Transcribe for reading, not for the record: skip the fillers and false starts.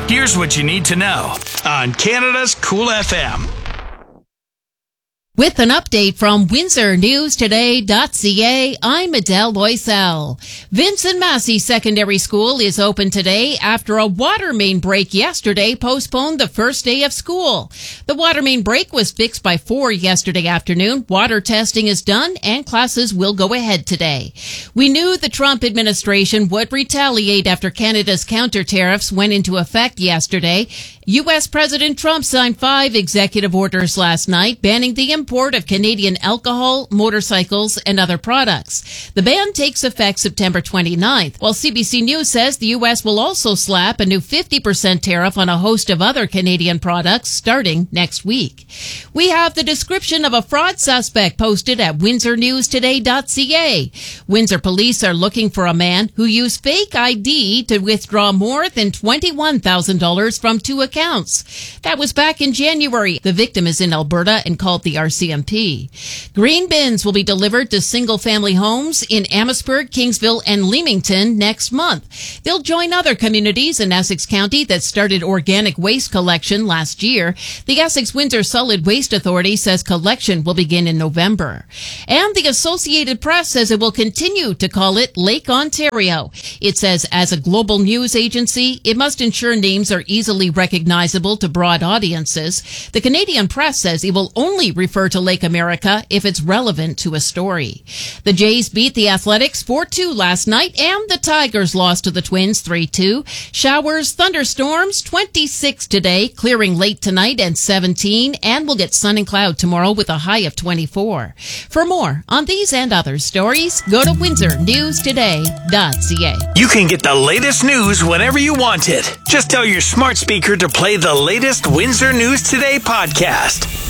Here's what you need to know on Canada's Cool FM. With an update from WindsorNewsToday.ca, I'm Adele Loisel. Vincent Massey Secondary School is open today after a water main break yesterday postponed the first day of school. The water main break was fixed by 4 yesterday afternoon. Water testing is done and classes will go ahead today. We knew the Trump administration would retaliate after Canada's counter tariffs went into effect yesterday. U.S. President Trump signed 5 executive orders last night banning the import of Canadian alcohol, motorcycles, and other products. The ban takes effect September 29th, while CBC News says the U.S. will also slap a new 50% tariff on a host of other Canadian products starting next week. We have the description of a fraud suspect posted at WindsorNewsToday.ca. Windsor police are looking for a man who used fake ID to withdraw more than $21,000 from 2 accounts. That was back in January. The victim is in Alberta and called the RCMP. Green bins will be delivered to single-family homes in Amherstburg, Kingsville, and Leamington next month. They'll join other communities in Essex County that started organic waste collection last year. The Essex-Windsor Solid Waste Authority says collection will begin in November. And the Associated Press says it will continue to call it Lake Ontario. It says as a global news agency, it must ensure names are easily recognizable to broad audiences. The Canadian Press says it will only refer to Lake America if it's relevant to a story. The Jays beat the Athletics 4-2 last night, and the Tigers lost to the Twins 3-2. Showers, thunderstorms, 26 today, clearing late tonight and 17, and we'll get sun and cloud tomorrow with a high of 24. For more on these and other stories, go to WindsorNewsToday.ca. You can get the latest news whenever you want it. Just tell your smart speaker to play the latest Windsor News Today podcast.